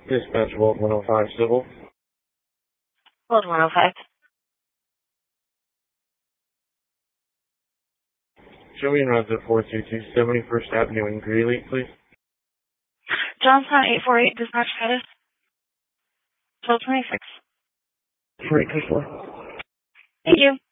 Dispatch Vault 105 Civil. Hold 105. Show me around to 422 71st Avenue in Greeley, please. Johnstown 848, dispatch status. 1226. 4824. Thank you.